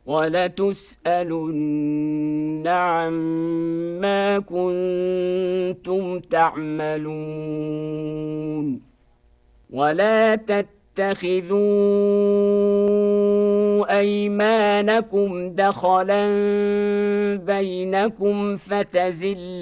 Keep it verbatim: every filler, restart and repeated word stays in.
وَلَتُسْأَلُنَّ عَمَّا كُنتُمْ تَعْمَلُونَ وَلَا تَتَّخِذُوا أَيْمَانَكُمْ دَخَلًا بَيْنَكُمْ فَتَزِلَّ